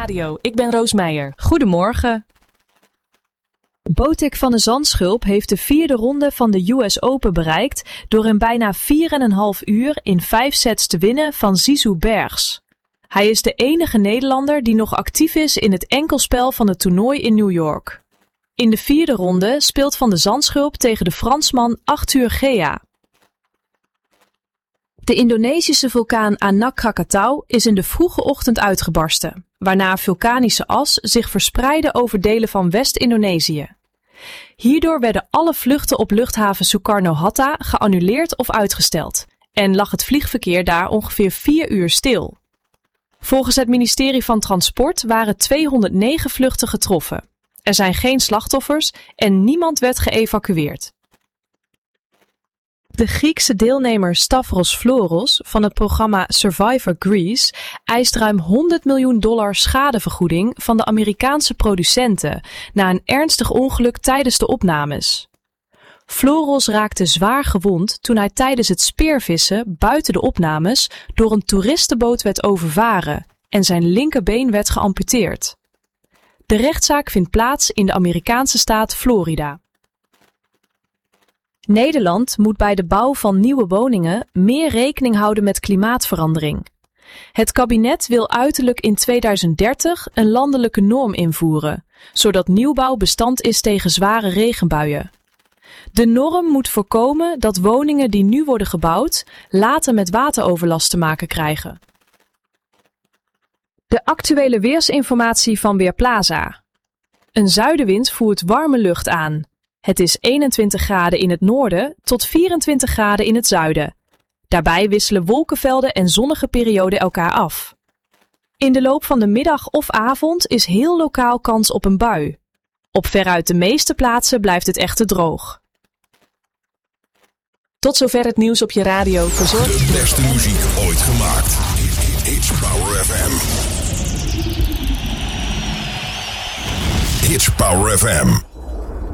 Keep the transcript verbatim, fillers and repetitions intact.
Radio. Ik ben Roos Meijer. Goedemorgen. Botic van de Zandschulp heeft de vierde ronde van de U S Open bereikt door in bijna vier komma vijf uur in vijf sets te winnen van Zizou Bergs. Hij is de enige Nederlander die nog actief is in het enkelspel van het toernooi in New York. In de vierde ronde speelt Van de Zandschulp tegen de Fransman Arthur Gea. De Indonesische vulkaan Anak Krakatau is in de vroege ochtend uitgebarsten, waarna vulkanische as zich verspreidde over delen van West-Indonesië. Hierdoor werden alle vluchten op luchthaven Soekarno-Hatta geannuleerd of uitgesteld en lag het vliegverkeer daar ongeveer vier uur stil. Volgens het ministerie van Transport waren tweehonderdnegen vluchten getroffen. Er zijn geen slachtoffers en niemand werd geëvacueerd. De Griekse deelnemer Stavros Floros van het programma Survivor Greece eist ruim honderd miljoen dollar schadevergoeding van de Amerikaanse producenten na een ernstig ongeluk tijdens de opnames. Floros raakte zwaar gewond toen hij tijdens het speervissen buiten de opnames door een toeristenboot werd overvaren en zijn linkerbeen werd geamputeerd. De rechtszaak vindt plaats in de Amerikaanse staat Florida. Nederland moet bij de bouw van nieuwe woningen meer rekening houden met klimaatverandering. Het kabinet wil uiterlijk in tweeduizend dertig een landelijke norm invoeren, zodat nieuwbouw bestand is tegen zware regenbuien. De norm moet voorkomen dat woningen die nu worden gebouwd later met wateroverlast te maken krijgen. De actuele weersinformatie van Weerplaza. Een zuidenwind voert warme lucht aan. Het is eenentwintig graden in het noorden tot vierentwintig graden in het zuiden. Daarbij wisselen wolkenvelden en zonnige perioden elkaar af. In de loop van de middag of avond is heel lokaal kans op een bui. Op veruit de meeste plaatsen blijft het echter droog. Tot zover het nieuws op je radio. Verzorgd. De beste muziek ooit gemaakt. Hits Power F M. Hits Power F M.